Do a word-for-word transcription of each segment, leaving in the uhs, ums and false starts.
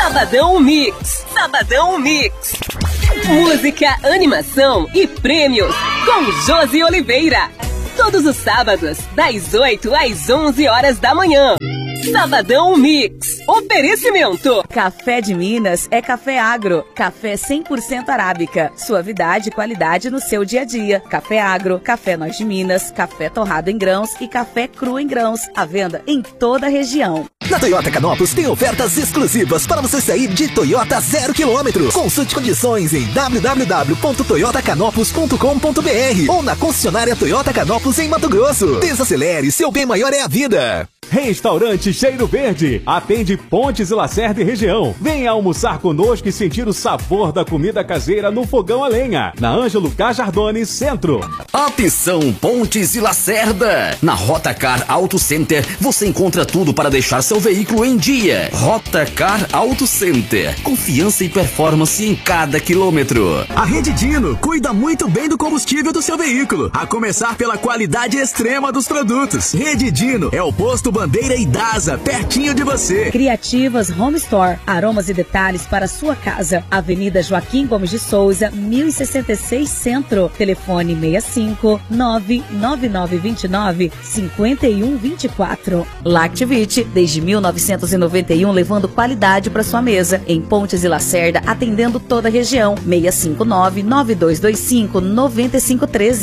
Sabadão Mix. Sabadão Mix. Música, animação e prêmios com Josi Oliveira. Todos os sábados, das oito às onze horas da manhã. Sabadão Mix. Oferecimento. Café de Minas é café agro. Café cem por cento arábica. Suavidade e qualidade no seu dia a dia. Café agro, café Nós de Minas, café torrado em grãos e café cru em grãos. À venda em toda a região. Na Toyota Canópolis tem ofertas exclusivas para você sair de Toyota zero quilômetros. Consulte condições em w w w ponto toyota canópolis ponto com ponto b r ou na concessionária Toyota Canópolis em Mato Grosso. Desacelere, seu bem maior é a vida. Restaurante Cheiro Verde, atende Pontes e Lacerda e região. Venha almoçar conosco e sentir o sabor da comida caseira no fogão a lenha. Na Ângelo Cajardone, Centro. Atenção Pontes e Lacerda. Na Rota Car Auto Center, você encontra tudo para deixar seu veículo em dia. Rota Car Auto Center. Confiança e performance em cada quilômetro. A Rede Dino cuida muito bem do combustível do seu veículo, a começar pela qualidade extrema dos produtos. Rede Dino é o posto Bandeira e Daza, pertinho de você. Criativas Home Store, aromas e detalhes para sua casa. Avenida Joaquim Gomes de Souza, mil e sessenta e seis Centro. Telefone seis cinco nove nove nove dois nove cinco um dois quatro. Lactivite, desde mil novecentos e noventa e um, levando qualidade para sua mesa. Em Pontes e Lacerda, atendendo toda a região. seis cinco nove nove dois dois cinco nove cinco um três.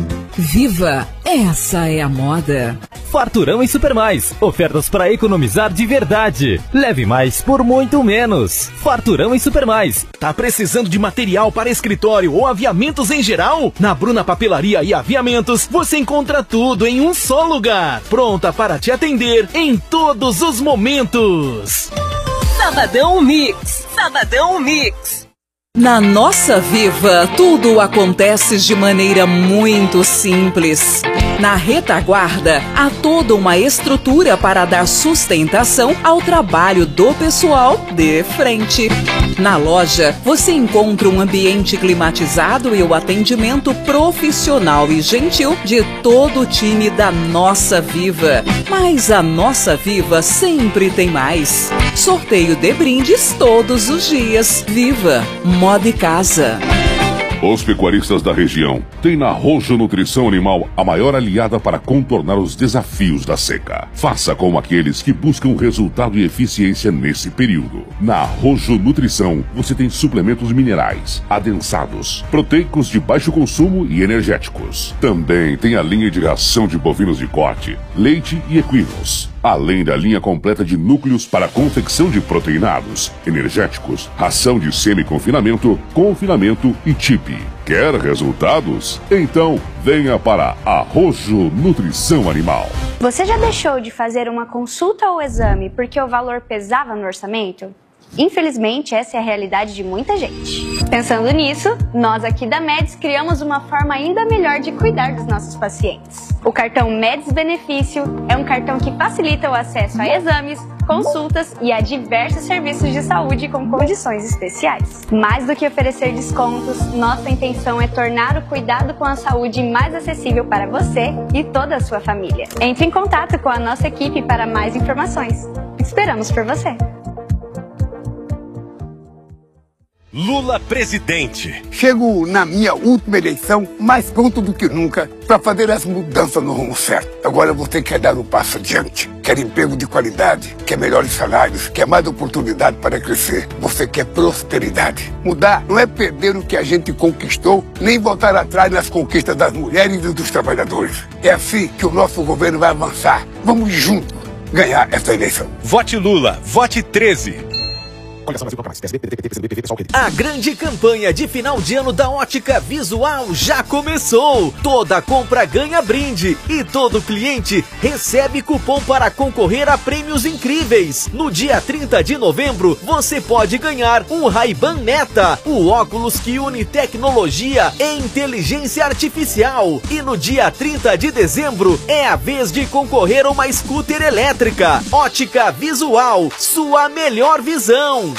Viva! Essa é a moda. Farturão e Super Mais. Ofertas para economizar de verdade. Leve mais por muito menos. Farturão e Super Mais. Tá precisando de material para escritório ou aviamentos em geral? Na Bruna Papelaria e Aviamentos você encontra tudo em um só lugar. Pronta para te atender em todos os momentos. Sabadão Mix. Sabadão Mix. Na Nossa Viva, tudo acontece de maneira muito simples. Na retaguarda, há toda uma estrutura para dar sustentação ao trabalho do pessoal de frente. Na loja, você encontra um ambiente climatizado e o atendimento profissional e gentil de todo o time da Nossa Viva. Mas a Nossa Viva sempre tem mais. Sorteio de brindes todos os dias. Viva! Moda e Casa. Os pecuaristas da região têm na Rojo Nutrição Animal a maior aliada para contornar os desafios da seca. Faça como aqueles que buscam resultado e eficiência nesse período. Na Rojo Nutrição você tem suplementos minerais, adensados, proteicos de baixo consumo e energéticos. Também tem a linha de ração de bovinos de corte, leite e equinos. Além da linha completa de núcleos para confecção de proteinados, energéticos, ração de semi-confinamento, confinamento e tipe. Quer resultados? Então venha para a Rojo Nutrição Animal. Você já deixou de fazer uma consulta ou exame porque o valor pesava no orçamento? Infelizmente, essa é a realidade de muita gente. Pensando nisso, nós aqui da Médis criamos uma forma ainda melhor de cuidar dos nossos pacientes. O cartão Médis Benefício é um cartão que facilita o acesso a exames, consultas e a diversos serviços de saúde com condições especiais. Mais do que oferecer descontos, nossa intenção é tornar o cuidado com a saúde mais acessível para você e toda a sua família. Entre em contato com a nossa equipe para mais informações. Esperamos por você! Lula presidente. Chego na minha última eleição mais pronto do que nunca para fazer as mudanças no rumo certo. Agora você quer dar um passo adiante, quer emprego de qualidade, quer melhores salários, quer mais oportunidade para crescer. Você quer prosperidade. Mudar não é perder o que a gente conquistou, nem voltar atrás nas conquistas das mulheres e dos trabalhadores. É assim que o nosso governo vai avançar. Vamos juntos ganhar essa eleição. Vote Lula, vote treze. A grande campanha de final de ano da Ótica Visual já começou. Toda compra ganha brinde e todo cliente recebe cupom para concorrer a prêmios incríveis. No dia trinta de novembro, você pode ganhar um Ray-Ban Meta, o óculos que une tecnologia e inteligência artificial. E no dia trinta de dezembro, é a vez de concorrer a uma scooter elétrica. Ótica Visual, sua melhor visão.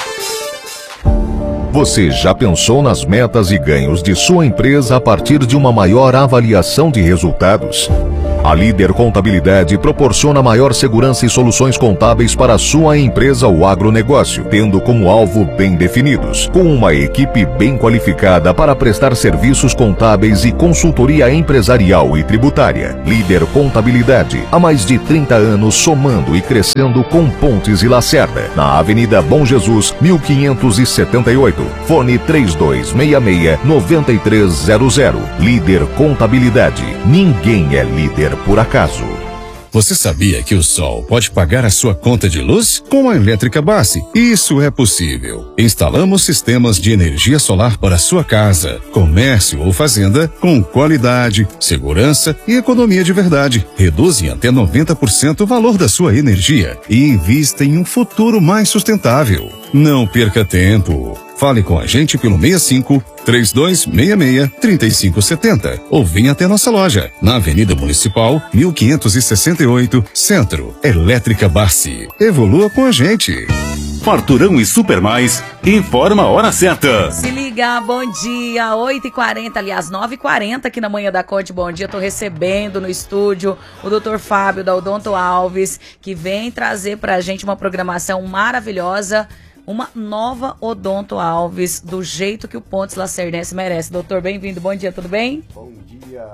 Você já pensou nas metas e ganhos de sua empresa a partir de uma maior avaliação de resultados? A Líder Contabilidade proporciona maior segurança e soluções contábeis para a sua empresa ou agronegócio, tendo como alvo bem definidos, com uma equipe bem qualificada para prestar serviços contábeis e consultoria empresarial e tributária. Líder Contabilidade, há mais de trinta anos somando e crescendo com Pontes e Lacerda, na Avenida Bom Jesus, mil quinhentos e setenta e oito. Fone três dois seis seis, nove três zero zero. Líder Contabilidade. Ninguém é líder por acaso. Você sabia que o sol pode pagar a sua conta de luz? Com a Elétrica Bassi, isso é possível. Instalamos sistemas de energia solar para sua casa, comércio ou fazenda com qualidade, segurança e economia de verdade. Reduzem até noventa por cento o valor da sua energia e invista em um futuro mais sustentável. Não perca tempo. Fale com a gente pelo seis cinco, três dois seis seis, três cinco sete zero ou venha até nossa loja, na Avenida Municipal, mil quinhentos e sessenta e oito, Centro. Elétrica Bassi. Evolua com a gente. Farturão e Super Mais, informa a hora certa. Se liga, bom dia, oito e quarenta, aliás, nove e quarenta aqui na Manhã da Conte, bom dia. Tô recebendo no estúdio o doutor Fábio da Odonto Alves, que vem trazer pra gente uma programação maravilhosa. Uma nova Odonto Alves, do jeito que o Pontes Lacerdense merece. Doutor, bem-vindo. Bom dia, tudo bem? Bom dia.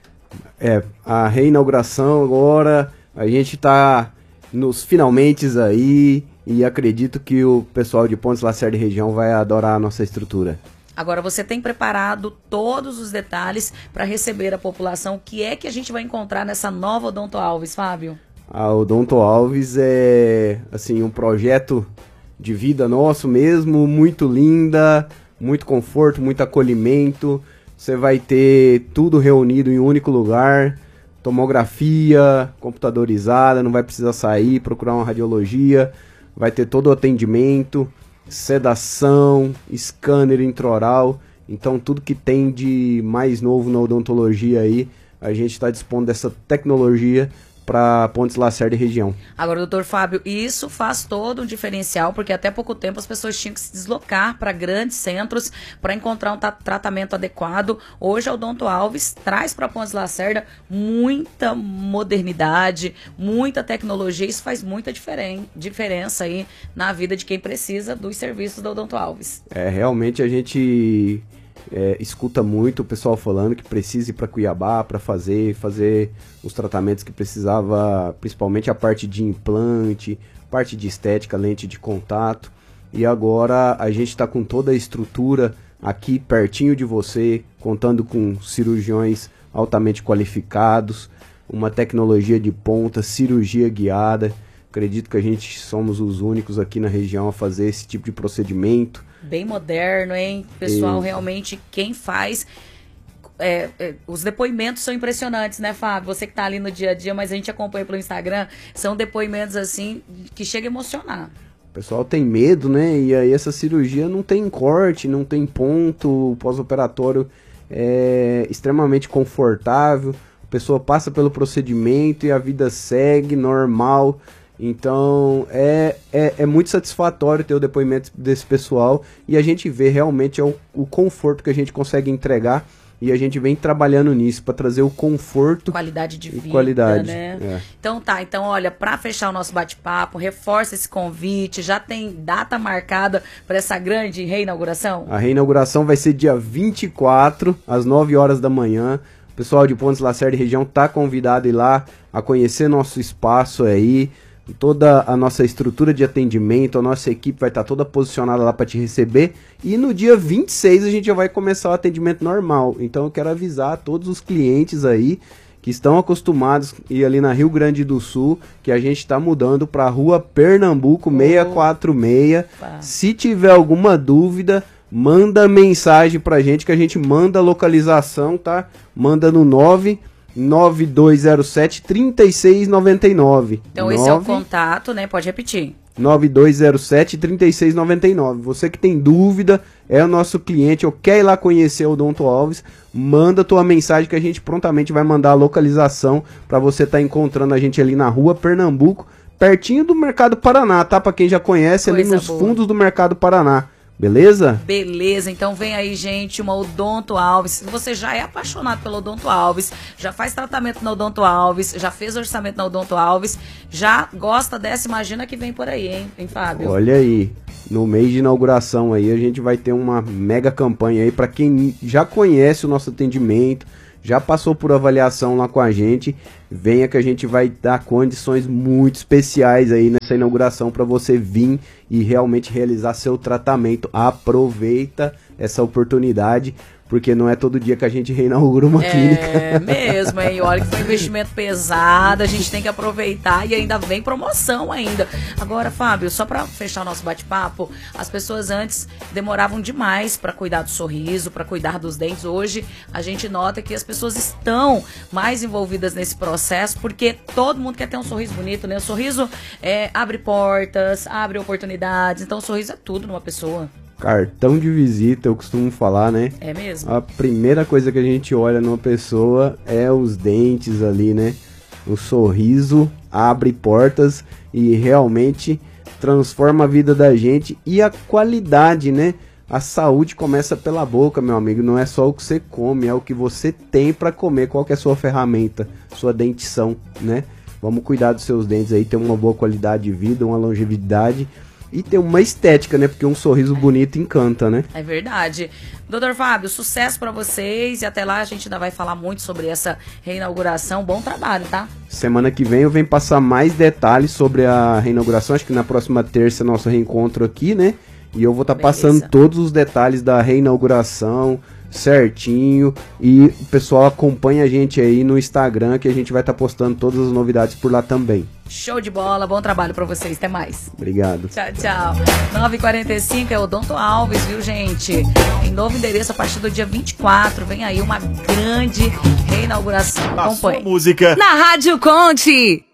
É, a reinauguração agora, a gente tá nos finalmente aí e acredito que o pessoal de Pontes Lacerda e região vai adorar a nossa estrutura. Agora, você tem preparado todos os detalhes para receber a população. O que é que a gente vai encontrar nessa nova Odonto Alves, Fábio? A Odonto Alves é, assim, um projeto de vida nosso mesmo, muito linda, muito conforto, muito acolhimento. Você vai ter tudo reunido em um único lugar, tomografia computadorizada, não vai precisar sair, procurar uma radiologia, vai ter todo o atendimento, sedação, scanner intraoral, então tudo que tem de mais novo na odontologia aí, a gente está dispondo dessa tecnologia para Pontes Lacerda e região. Agora, doutor Fábio, isso faz todo um diferencial, porque até pouco tempo as pessoas tinham que se deslocar para grandes centros para encontrar um tratamento adequado. Hoje a Odonto Alves traz para Pontes Lacerda muita modernidade, muita tecnologia. Isso faz muita diferen diferença aí na vida de quem precisa dos serviços da Odonto Alves. É, realmente a gente É, escuta muito o pessoal falando que precisa ir para Cuiabá para fazer, fazer os tratamentos que precisava, principalmente a parte de implante, parte de estética, lente de contato. E agora a gente está com toda a estrutura aqui pertinho de você, contando com cirurgiões altamente qualificados, uma tecnologia de ponta, cirurgia guiada. Acredito que a gente somos os únicos aqui na região a fazer esse tipo de procedimento. Bem moderno, hein? Pessoal, e... realmente, quem faz... É, é, os depoimentos são impressionantes, né, Fábio? Você que tá ali no dia a dia, mas a gente acompanha pelo Instagram, são depoimentos, assim, que chega a emocionar. O pessoal tem medo, né? E aí essa cirurgia não tem corte, não tem ponto, o pós-operatório é extremamente confortável, a pessoa passa pelo procedimento e a vida segue normal. Então é, é, é muito satisfatório ter o depoimento desse pessoal e a gente vê realmente é o, o conforto que a gente consegue entregar e a gente vem trabalhando nisso para trazer o conforto, qualidade de vida, qualidade, né? É. Então tá, então olha, para fechar o nosso bate-papo, reforça esse convite, já tem data marcada para essa grande reinauguração? A reinauguração vai ser dia vinte e quatro, às nove horas da manhã. O pessoal de Pontes Lacerda e região tá convidado a ir lá, a conhecer nosso espaço aí. Toda a nossa estrutura de atendimento, a nossa equipe vai estar toda posicionada lá para te receber. E no dia vinte e seis a gente já vai começar o atendimento normal. Então eu quero avisar a todos os clientes aí que estão acostumados a ir ali na Rio Grande do Sul, que a gente está mudando para a Rua Pernambuco seiscentos e quarenta e seis. Opa. Se tiver alguma dúvida, manda mensagem pra gente que a gente manda a localização, tá? Manda no nove nove dois zero sete, três seis nove nove. Então nove... esse é o contato, né? Pode repetir. nove dois zero sete, três seis nove nove. Você que tem dúvida, é o nosso cliente ou quer ir lá conhecer o Odonto Alves, manda tua mensagem que a gente prontamente vai mandar a localização para você estar tá encontrando a gente ali na Rua Pernambuco, pertinho do Mercado Paraná, tá? Para quem já conhece, coisa ali nos boa. Fundos do Mercado Paraná. Beleza? Beleza, então vem aí, gente, uma Odonto Alves. Se você já é apaixonado pela Odonto Alves, já faz tratamento na Odonto Alves, já fez orçamento na Odonto Alves, já gosta dessa, imagina que vem por aí, hein, hein Fábio? Olha aí, no mês de inauguração aí, a gente vai ter uma mega campanha aí para quem já conhece o nosso atendimento, já passou por avaliação lá com a gente, venha que a gente vai dar condições muito especiais aí nessa inauguração para você vir e realmente realizar seu tratamento. Aproveita essa oportunidade, porque não é todo dia que a gente reinaugura uma é, clínica. É mesmo, hein? Olha que foi um investimento pesado, a gente tem que aproveitar e ainda vem promoção ainda. Agora, Fábio, só para fechar o nosso bate-papo, as pessoas antes demoravam demais para cuidar do sorriso, para cuidar dos dentes. Hoje a gente nota que as pessoas estão mais envolvidas nesse processo, porque todo mundo quer ter um sorriso bonito, né? O sorriso é, abre portas, abre oportunidades, então o sorriso é tudo numa pessoa. Cartão de visita, eu costumo falar, né? É mesmo? A primeira coisa que a gente olha numa pessoa é os dentes ali, né? O sorriso abre portas e realmente transforma a vida da gente e a qualidade, né? A saúde começa pela boca, meu amigo. Não é só o que você come, é o que você tem para comer. Qual que é a sua ferramenta, sua dentição, né? Vamos cuidar dos seus dentes aí, ter uma boa qualidade de vida, uma longevidade e ter uma estética, né? Porque um sorriso bonito encanta, né? É verdade. doutor Fábio, sucesso pra vocês e até lá a gente ainda vai falar muito sobre essa reinauguração. Bom trabalho, tá? Semana que vem eu venho passar mais detalhes sobre a reinauguração. Acho que na próxima terça é nosso reencontro aqui, né? E eu vou estar tá passando todos os detalhes da reinauguração certinho. E o pessoal acompanha a gente aí no Instagram, que a gente vai estar tá postando todas as novidades por lá também. Show de bola, bom trabalho pra vocês, até mais. Obrigado. Tchau, tchau. nove e quarenta e cinco é o Odonto Alves, viu, gente? Em novo endereço a partir do dia vinte e quatro, vem aí uma grande reinauguração. Acompanhe. Música na Rádio Conte.